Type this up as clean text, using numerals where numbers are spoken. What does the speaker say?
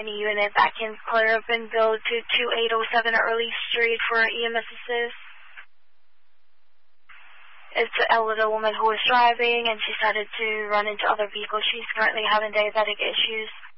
any unit that can clear up and go to 2807 Early Street for EMS assist. It's an elderly woman who was driving and she started to run into other vehicles. She's currently having diabetic issues.